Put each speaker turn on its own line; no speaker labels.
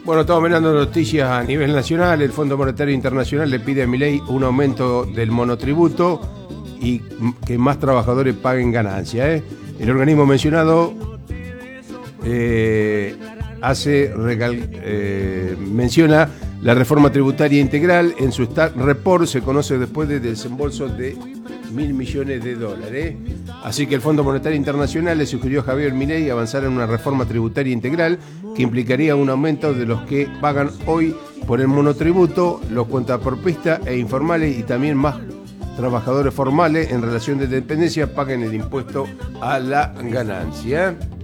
Bueno, estamos mirando noticias a nivel nacional. El Fondo Monetario Internacional le pide a Milei un aumento del monotributo y que más trabajadores paguen ganancias. El organismo mencionado menciona la reforma tributaria integral. En su Stat Report se conoce después del desembolso de $1.000 millones. Así que el Fondo Monetario Internacional le sugirió a Javier Milei avanzar en una reforma tributaria integral que implicaría un aumento de los que pagan hoy por el monotributo, los cuentapropistas e informales, y también más trabajadores formales en relación de dependencia paguen el impuesto a la ganancia.